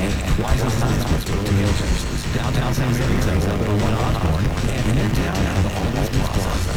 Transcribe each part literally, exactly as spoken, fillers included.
twice as nice as Toyotas. Downtown San Francisco, Orbital One Osborne, and Midtown has the Almost Plaza.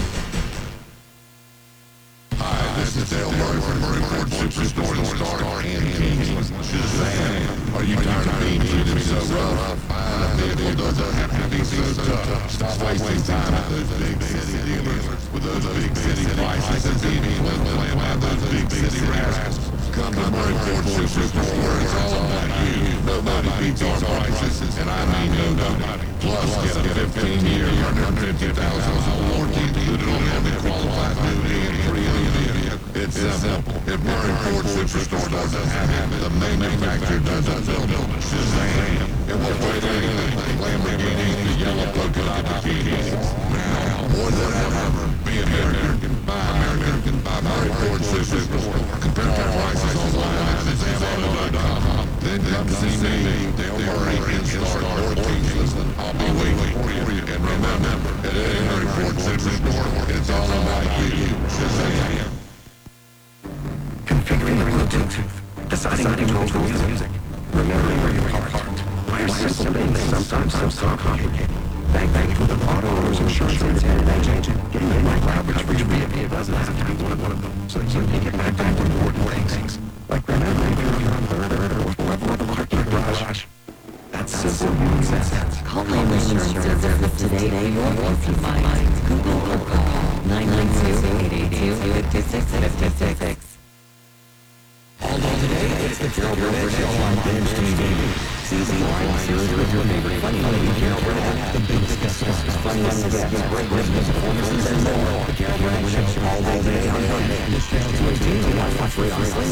Hi, this is Dale Murray from Murray Ford Superstore and Star and Kings. Shazam! Are you tired of being treated so rough? Buying a vehicle doesn't have to be so tough. Stop wasting time at those big city dealers with those big city prices and being influenced by those big city rascals. Come to Murray Ford Superstore where it's all about you. Nobody beats our prices, and I mean nobody. Plus, get a fifteen-year, one hundred fifty thousand mile warranty included on every qualified duty and free on the vehicle. It's simple. If Murray Ford Superstore doesn't have it, the manufacturer doesn't build them. Shazam! It won't wait anything. Lamborghini, the yellow polka dot bikinis. Now, more than ever, be American, buy American, buy Murray Ford Superstore. Compare our prices online at Amazon dot com. Then come see me, Dale Murray, in Star or Kingston. I'll be waiting for you. And remember, at Murray Ford Superstore, it's all about you. Shazam! Configuring your Bluetooth. Deciding how to control the music. Remembering where your car parked. Why are simple things sometimes so so complicated? Thank thank you for the auto owners insurance independent agent. Getting the right coverage for your vehicle doesn't have to be one of one of them. So you can get back to important things. Like remembering if you're on third or fourth level of the parking garage. That's simple human sense. Call home insurance service today. Your peace of mind. Google or call nine nine two, eight eight two, five six five six. Although today it's the Carol Burnett Show on Binge T V. Season one series with your favorite funny lady, Carol Burnett. The biggest guest stars, funniest guests, great Christmas performances, and more. The Carol Burnett Show all day on Monday. This channel to eighteen, you watch for free on Sunday.